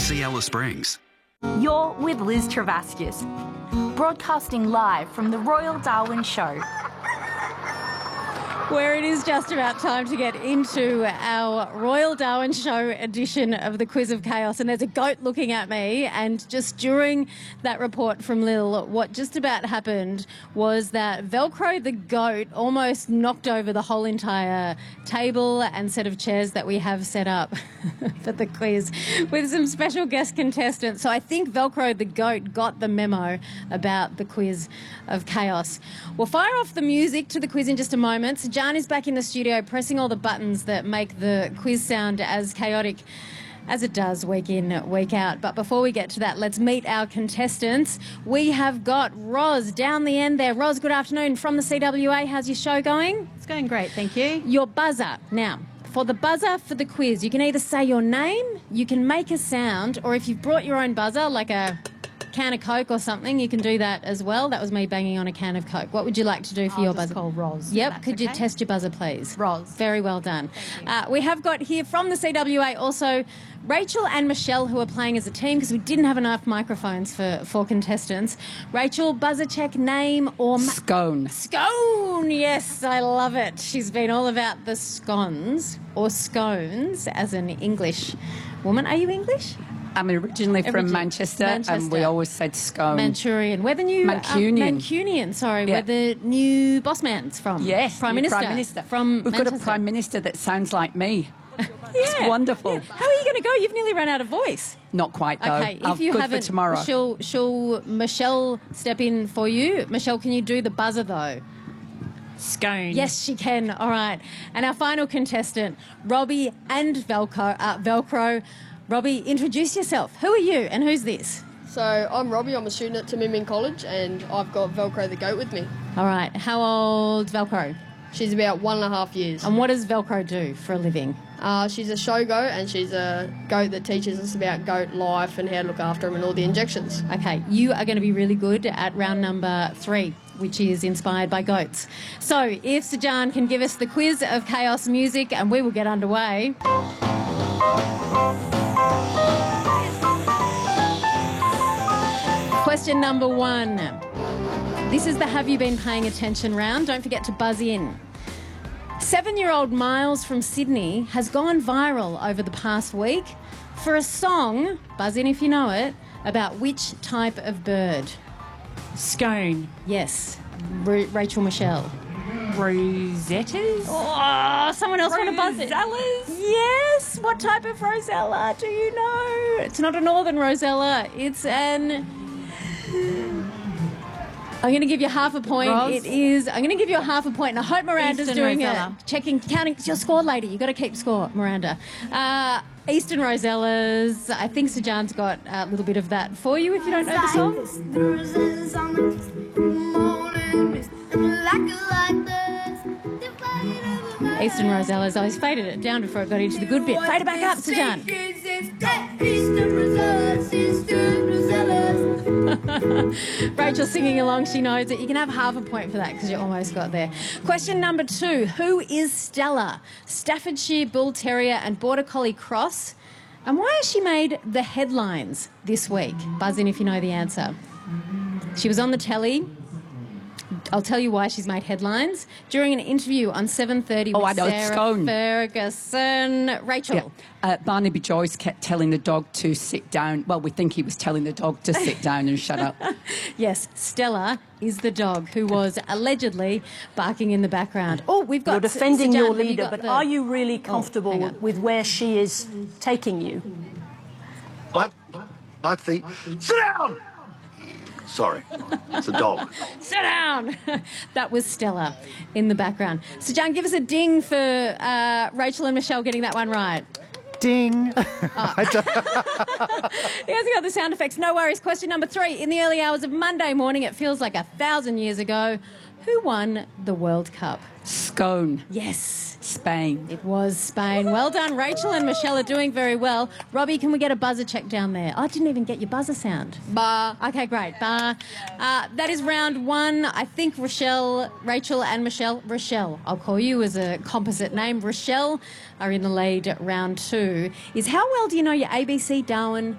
See Alice Springs. You're with Liz Travascus, broadcasting live from the Royal Darwin Show, where it is just about time to get into our Royal Darwin Show edition of the Quiz of Chaos. And there's a goat looking at me, and just during that report from Lil, what just about happened was that Velcro the goat almost knocked over the whole entire table and set of chairs that we have set up for the quiz with some special guest contestants. So I think Velcro the goat got the memo about the Quiz of Chaos. We'll fire off the music to the quiz in just a moment. So Jan is back in the studio pressing all the buttons that make the quiz sound as chaotic as it does week in, week out. But before we get to that, let's meet our contestants. We have got Roz down the end there. Roz, good afternoon from the CWA. How's your show going? It's going great, thank you. Your buzzer. Now, for the buzzer for the quiz, you can either say your name, you can make a sound, or if you've brought your own buzzer, like a can of Coke or something, you can do that as well. That was me banging on a can of Coke. What would you like to do for your buzzer? Call Roz. Yep. Could you test your buzzer, please? Roz. Very well done. We have got here from the CWA also Rachel and Michelle, who are playing as a team because we didn't have enough microphones for contestants. Rachel, buzzer check, name or... Scone. Scone, yes, I love it. She's been all about the scones, or scones, as an English woman. Are you English? I'm originally from Manchester, and we always said scone. Manchurian. We're the new... Mancunian. Mancunian, sorry. Yeah. We're the new boss man's from. Yes, Prime Minister. Prime Minister. From We've Manchester. got a Prime Minister that sounds like me. Yeah. It's wonderful. Yeah. How are you going to go? You've nearly run out of voice. Not quite, though. Okay, if you good haven't, for tomorrow. Shall Michelle step in for you? Michelle, can you do the buzzer, though? Scone. Yes, she can. All right. And our final contestant, Robbie and Velcro. Robbie, introduce yourself. Who are you and who's this? So I'm Robbie, I'm a student at Timiming College, and I've got Velcro the goat with me. All right. How old Velcro? She's about 1.5 years. And what does Velcro do for a living? She's a show goat, and she's a goat that teaches us about goat life and how to look after them and all the injections. Okay, you are going to be really good at round number 3, which is inspired by goats. So if Sajan can give us the Quiz of Chaos music, and we will get underway. Question number 1. This is the Have You Been Paying Attention round. Don't forget to buzz in. 7-year-old Miles from Sydney has gone viral over the past week for a song, buzz in if you know it, about which type of bird? Scone. Yes. Rachel Michelle. Rosettas? Oh, someone else want to buzz it? Rosellas? Yes. What type of rosella do you know? It's not a northern rosella. It's an... I'm going to give you half a point. Ros? It is. I'm going to give you a half a point, and I hope Miranda's Eastern doing Rosella. it. Checking, counting. It's your score, lady. You've got to keep score, Miranda. Eastern Rosellas. I think Sajan's got a little bit of that for you if you don't know the song. Eastern Rosellas. I always faded it down before it got into the good bit. Fade it back up, Sajan. Rachel singing along, she knows it. You can have half a point for that because you almost got there. Question number 2. Who is Stella? Staffordshire Bull Terrier and Border Collie cross. And why has she made the headlines this week? Buzz in if you know the answer. She was on the telly. I'll tell you why she's made headlines. During an interview on 7:30 with Sarah Scone. Ferguson. Rachel. Yeah. Barnaby Joyce kept telling the dog to sit down. Well, we think he was telling the dog to sit down and shut up. Yes, Stella is the dog who was allegedly barking in the background. Oh, we've got... You're defending Sajan, your have you leader, got but the... are you really hang comfortable on. with where she is taking you? I think... Sit down! Sorry, it's a dog. Sit down! That was Stella in the background. So, Jan, give us a ding for Rachel and Michelle getting that one right. Ding. He hasn't got the sound effects. No worries. Question number 3. In the early hours of Monday morning, it feels like 1,000 years ago, who won the World Cup? Scone. Yes. Spain. It was Spain. Well done. Rachel and Michelle are doing very well. Robbie, can we get a buzzer check down there? I didn't even get your buzzer sound. Bar. Okay, great. Bar. That is round 1. I think Rachel and Michelle. Rochelle, I'll call you as a composite name. Rochelle are in the lead. Round 2 is how well do you know your ABC, Darwin,